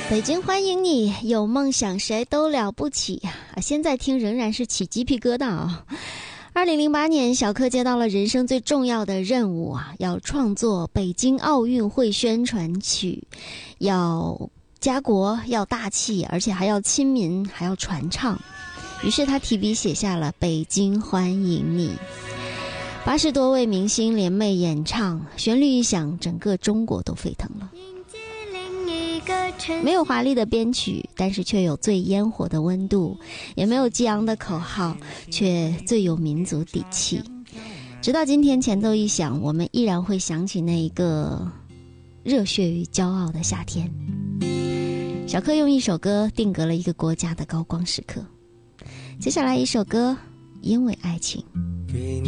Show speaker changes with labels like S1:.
S1: 北京欢迎你，有梦想谁都了不起啊！现在听仍然是起鸡皮疙瘩啊！2008年，小柯接到了人生最重要的任务啊，要创作北京奥运会宣传曲，要家国，要大气，而且还要亲民，还要传唱。于是他提笔写下了《北京欢迎你》。80多位明星联袂演唱，旋律一响，整个中国都沸腾了。没有华丽的编曲，但是却有最烟火的温度，也没有激昂的口号，却最有民族底气。直到今天前奏一响，我们依然会想起那一个热血与骄傲的夏天。小柯用一首歌定格了一个国家的高光时刻。接下来一首歌，因为爱情。